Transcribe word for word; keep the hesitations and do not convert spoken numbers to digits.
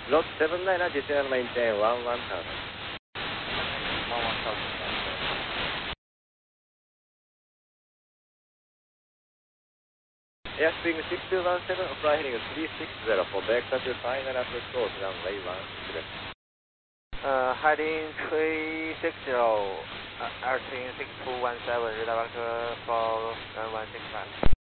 Lock seven nine, additional maintain one one thousand. one one thousand. Airspeed six two one seven, fly heading three six zero for vector to final approach course runway one six. Uh, heading three six zero, uh, airspeed six two one seven, radar vector for runway six five.